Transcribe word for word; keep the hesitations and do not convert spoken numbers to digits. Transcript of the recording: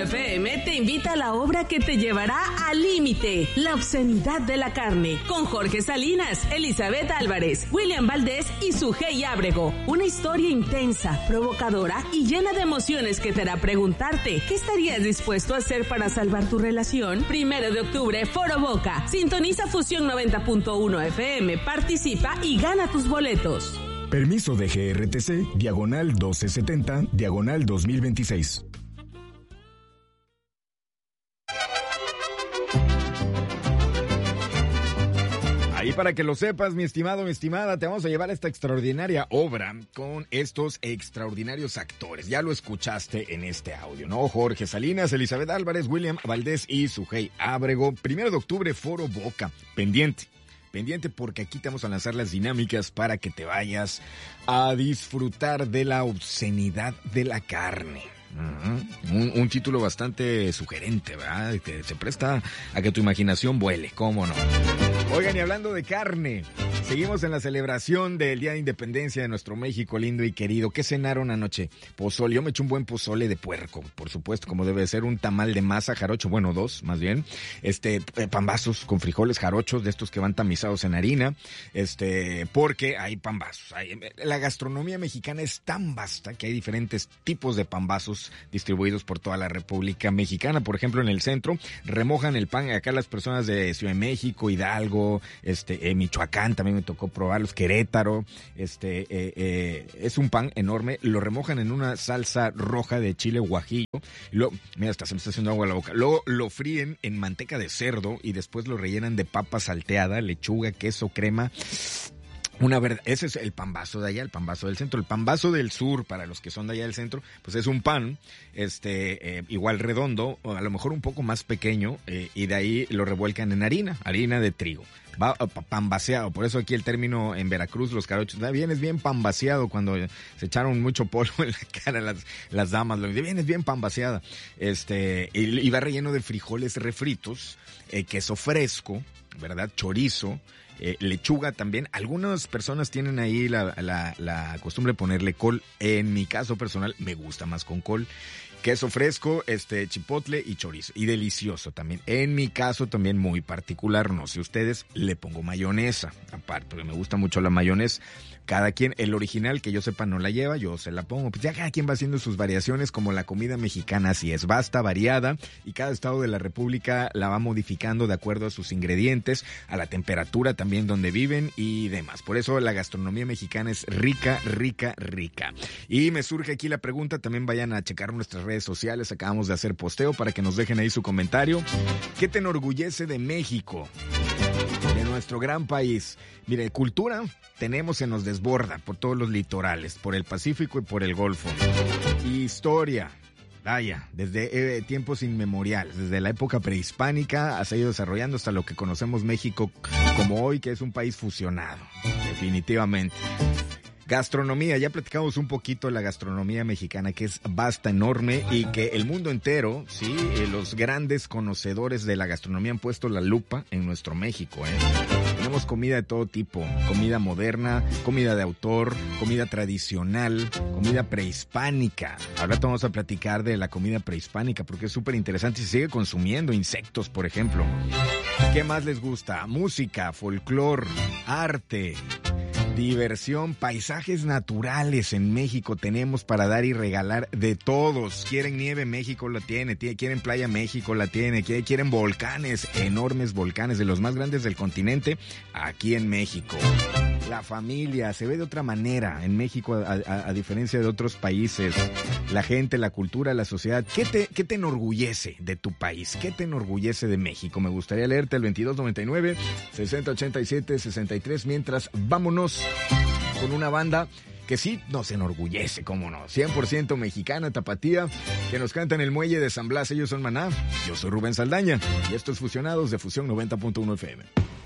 F M te invita a la obra que te llevará al límite, La obscenidad de la carne, con Jorge Salinas, Elizabeth Álvarez, William Valdés y Sujei Ábrego. Una historia intensa, provocadora y llena de emociones que te hará preguntarte ¿qué estarías dispuesto a hacer para salvar tu relación? Primero de octubre, Foro Boca. Sintoniza Fusión noventa punto uno F M, participa y gana tus boletos. Permiso de G R T C, diagonal doce setenta, diagonal dos mil veintiséis. Ahí para que lo sepas, mi estimado, mi estimada, te vamos a llevar a esta extraordinaria obra con estos extraordinarios actores. Ya lo escuchaste en este audio, ¿no? Jorge Salinas, Elizabeth Álvarez, William Valdés y Sujei Ábrego. Primero de octubre, Foro Boca. Pendiente. Pendiente porque aquí te vamos a lanzar las dinámicas para que te vayas a disfrutar de la obscenidad de la carne. Uh-huh. Un, un título bastante sugerente, ¿verdad? Que se presta a que tu imaginación vuele, ¿cómo no? Oigan, y hablando de carne, seguimos en la celebración del Día de Independencia de nuestro México lindo y querido. ¿Qué cenaron anoche? Pozole. Yo me eché un buen pozole de puerco, por supuesto, como debe ser, un tamal de masa jarocho, bueno, dos, más bien, este, pambazos con frijoles jarochos, de estos que van tamizados en harina, este, porque hay pambazos. Hay, la gastronomía mexicana es tan vasta que hay diferentes tipos de pambazos distribuidos por toda la República Mexicana. Por ejemplo, en el centro, remojan el pan. Acá las personas de Ciudad de México, Hidalgo, este, eh, Michoacán, también me tocó probarlos, Querétaro, este, eh, eh, es un pan enorme, lo remojan en una salsa roja de chile guajillo, y luego, mira, hasta se me está haciendo agua a la boca, luego lo fríen en manteca de cerdo y después lo rellenan de papa salteada, lechuga, queso, crema. Una verdad, ese es el pambazo de allá, el pambazo del centro. El pambazo del sur, para los que son de allá del centro, pues es un pan, este, eh, igual redondo, o a lo mejor un poco más pequeño, eh, y de ahí lo revuelcan en harina, harina de trigo. Va pambaseado, por eso aquí el término en Veracruz, los jarochos, vienes bien pambaseado, cuando se echaron mucho polvo en la cara las, las damas, lo vienes bien pambaseada. Este, y, y va relleno de frijoles refritos, eh, queso fresco, ¿verdad? Chorizo. Eh, lechuga también. Algunas personas tienen ahí la, la, la costumbre de ponerle col. En mi caso personal me gusta más con col. Queso fresco, este, chipotle y chorizo. Y delicioso también. En mi caso también muy particular. No sé ustedes, le pongo mayonesa. Aparte, porque me gusta mucho la mayonesa. Cada quien, el original que yo sepa no la lleva, yo se la pongo. Pues ya cada quien va haciendo sus variaciones, como la comida mexicana, así es, vasta, variada, y cada estado de la República la va modificando de acuerdo a sus ingredientes, a la temperatura también donde viven y demás. Por eso la gastronomía mexicana es rica, rica, rica. Y me surge aquí la pregunta, también vayan a checar nuestras redes sociales, acabamos de hacer posteo para que nos dejen ahí su comentario. ¿Qué te enorgullece de México? De nuestro gran país. Mire, cultura tenemos, se nos desborda por todos los litorales, por el Pacífico y por el Golfo. Historia, vaya, desde eh, tiempos inmemoriales, desde la época prehispánica se ha ido desarrollando hasta lo que conocemos México como hoy, que es un país fusionado, definitivamente. Gastronomía, ya platicamos un poquito de la gastronomía mexicana, que es vasta, enorme, y que el mundo entero, sí, los grandes conocedores de la gastronomía han puesto la lupa en nuestro México, ¿eh? Tenemos comida de todo tipo, comida moderna, comida de autor, comida tradicional, comida prehispánica. Ahora te vamos a platicar de la comida prehispánica porque es súper interesante y se sigue consumiendo, insectos, por ejemplo. ¿Qué más les gusta? Música, folclor, arte, diversión, paisajes naturales en México tenemos para dar y regalar de todos. Quieren nieve, México la tiene. Quieren playa, México la tiene. Quieren volcanes, enormes volcanes, de los más grandes del continente, aquí en México. La familia se ve de otra manera en México, a, a, a diferencia de otros países. La gente, la cultura, la sociedad. ¿Qué te, qué te enorgullece de tu país? ¿Qué te enorgullece de México? Me gustaría leerte el veintidós noventa y nueve, sesenta ochenta y siete, sesenta y tres. Mientras, vámonos con una banda que sí nos enorgullece, cómo no. cien por ciento mexicana, tapatía, que nos canta en el muelle de San Blas. Ellos son Maná. Yo soy Rubén Saldaña y esto es Fusionados de Fusión noventa punto uno F M.